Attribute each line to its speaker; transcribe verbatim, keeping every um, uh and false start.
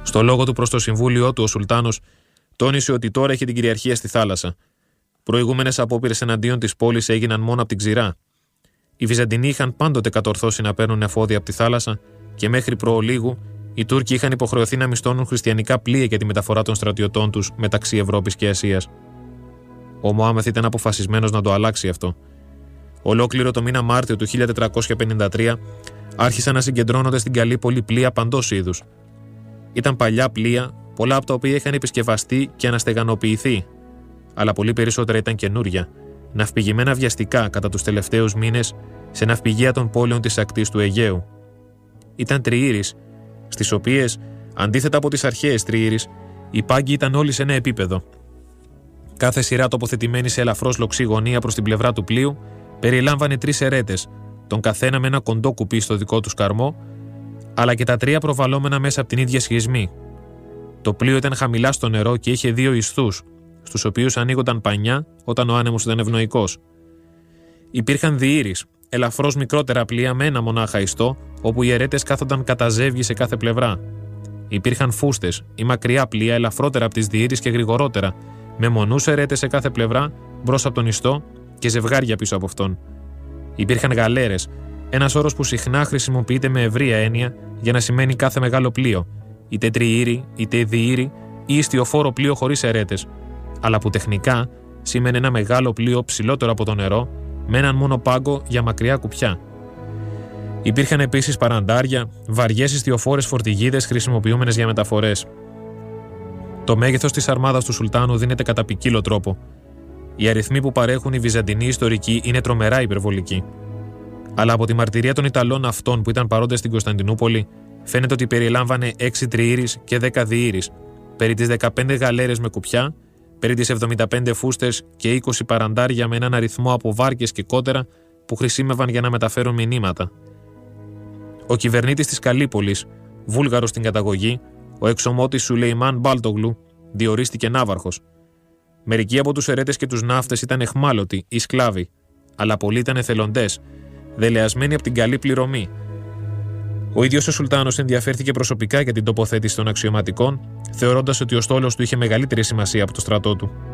Speaker 1: Στο λόγο του προς το συμβούλιο του, ο Σουλτάνος τόνισε ότι τώρα έχει την κυριαρχία στη θάλασσα. Προηγούμενες απόπειρες εναντίον της πόλης έγιναν μόνο από την ξηρά. Οι Βυζαντινοί είχαν πάντοτε κατορθώσει να παίρνουν εφόδια από τη θάλασσα και μέχρι προολίγου οι Τούρκοι είχαν υποχρεωθεί να μισθώνουν χριστιανικά πλοία για τη μεταφορά των στρατιωτών τους μεταξύ Ευρώπης και Ασίας. Ο Μωάμεθ ήταν αποφασισμένος να το αλλάξει αυτό. Ολόκληρο το μήνα Μάρτιο του χίλια τετρακόσια πενήντα τρία άρχισαν να συγκεντρώνονται στην Καλύπολη πλοία παντός είδους. Ήταν παλιά πλοία, πολλά από τα οποία είχαν επισκευαστεί και αναστεγανοποιηθεί, αλλά πολύ περισσότερα ήταν καινούρια, ναυπηγημένα βιαστικά κατά τους τελευταίους μήνες σε ναυπηγεία των πόλεων της ακτής του Αιγαίου. Ήταν τριήρεις, στις οποίες, αντίθετα από τις αρχαίες τριήρεις, οι πάγκοι ήταν όλοι σε ένα επίπεδο. Κάθε σειρά τοποθετημένη σε ελαφρώς λοξή γωνία προς την πλευρά του πλοίου περιλάμβανε τρεις ερέτες, τον καθένα με ένα κοντό κουπί στο δικό του καρμό, αλλά και τα τρία προβαλόμενα μέσα από την ίδια σχισμή. Το πλοίο ήταν χαμηλά στο νερό και είχε δύο ιστούς, στους οποίους ανοίγονταν πανιά όταν ο άνεμος ήταν ευνοϊκός. Υπήρχαν διήρεις, ελαφρώς μικρότερα πλοία με ένα μονάχα ιστό, όπου οι ερέτες κάθονταν κατά ζεύγη σε κάθε πλευρά. Υπήρχαν φούστες ή μακριά πλοία ελαφρότερα από τις διήρεις και γρηγορότερα, με μονούς ερέτες σε κάθε πλευρά μπρος από τον ιστό και ζευγάρια πίσω από αυτόν. Υπήρχαν γαλέρες, ένας όρος που συχνά χρησιμοποιείται με ευρεία έννοια για να σημαίνει κάθε μεγάλο πλοίο, είτε τριήρη, είτε διήρη ή ιστιοφόρο πλοίο χωρίς ερέτες, αλλά που τεχνικά σήμαινε ένα μεγάλο πλοίο ψηλότερο από το νερό, με έναν μόνο πάγκο για μακριά κουπιά. Υπήρχαν επίσης παραντάρια, βαριές ιστιοφόρες φορτηγίδες χρησιμοποιούμενες για μεταφορές. Το μέγεθος της αρμάδας του Σουλτάνου δίνεται κατά ποικίλο τρόπο. Οι αριθμοί που παρέχουν οι Βυζαντινοί ιστορικοί είναι τρομερά υπερβολικοί. Αλλά από τη μαρτυρία των Ιταλών αυτών που ήταν παρόντες στην Κωνσταντινούπολη, φαίνεται ότι περιλάμβανε έξι τριήρεις και δέκα διήρεις, περί τις δεκαπέντε γαλέρες με κουπιά, περί τις εβδομήντα πέντε φούστες και είκοσι παραντάρια με έναν αριθμό από βάρκες και κότερα που χρησιμεύαν για να μεταφέρουν μηνύματα. Ο κυβερνήτης της Καλύπολης, Βούλγαρος στην καταγωγή, ο εξωμότης Σουλεϊμάν Μπάλτογλου, διορίστηκε ναύαρχος. Μερικοί από τους ερέτες και τους ναύτες ήταν αιχμάλωτοι ή σκλάβοι, αλλά πολλοί ήταν εθελοντές, δελεασμένοι από την καλή πληρωμή. Ο ίδιος ο Σουλτάνος ενδιαφέρθηκε προσωπικά για την τοποθέτηση των αξιωματικών, θεωρώντας ότι ο στόλος του είχε μεγαλύτερη σημασία από το στρατό του.